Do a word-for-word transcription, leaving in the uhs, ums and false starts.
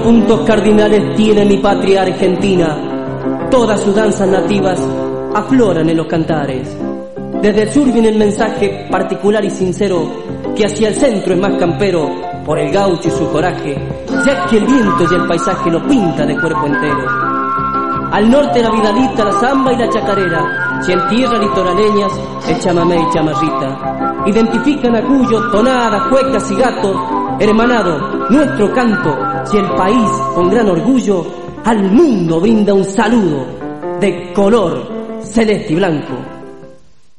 puntos cardinales tiene mi patria argentina. Todas sus danzas nativas afloran en los cantares. Desde el sur viene el mensaje particular y sincero, que hacia el centro es más campero, por el gaucho y su coraje, ya que el viento y el paisaje lo pinta de cuerpo entero. Al norte la vidalita, la zamba y la chacarera, si en tierra litoraleñas el chamamé y chamarrita. Identifican a Cuyo, tonadas, cuecas y gatos, hermanado, nuestro canto, si el país con gran orgullo al mundo brinda un saludo de color celeste y blanco.